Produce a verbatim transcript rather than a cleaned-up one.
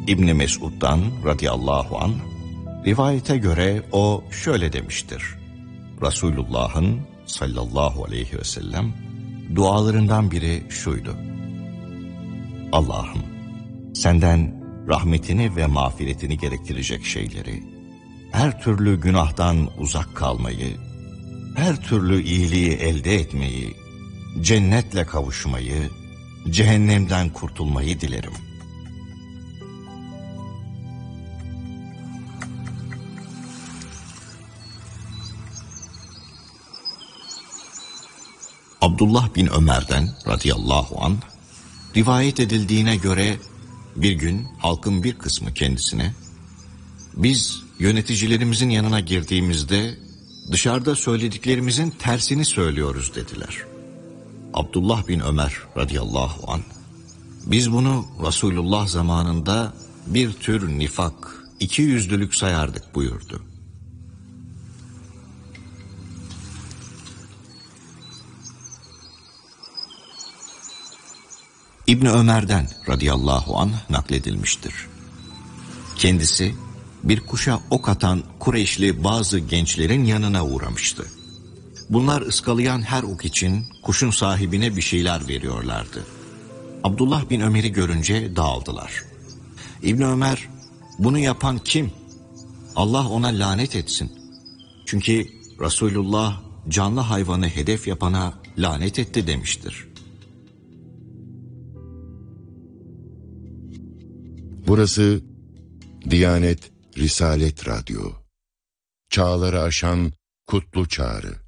İbni Mesud'dan radıyallahu anh, rivayete göre o şöyle demiştir. Resulullah'ın sallallahu aleyhi ve sellem dualarından biri şuydu: Allah'ım, senden rahmetini ve mağfiretini gerektirecek şeyleri, her türlü günahtan uzak kalmayı, her türlü iyiliği elde etmeyi, cennetle kavuşmayı, cehennemden kurtulmayı dilerim. Abdullah bin Ömer'den radıyallahu anh, rivayet edildiğine göre bir gün halkın bir kısmı kendisine, biz yöneticilerimizin yanına girdiğimizde dışarıda söylediklerimizin tersini söylüyoruz dediler. Abdullah bin Ömer radıyallahu anh, biz bunu Resulullah zamanında bir tür nifak, ikiyüzlülük sayardık buyurdu. İbni Ömer'den radıyallahu anh nakledilmiştir. Kendisi bir kuşa ok atan Kureyşli bazı gençlerin yanına uğramıştı. Bunlar ıskalayan her ok için kuşun sahibine bir şeyler veriyorlardı. Abdullah bin Ömer'i görünce dağıldılar. İbni Ömer, bunu yapan kim? Allah ona lanet etsin. Çünkü Resulullah canlı hayvanı hedef yapana lanet etti demiştir. Burası Diyanet Risalet Radyo. Çağları aşan kutlu çağrı.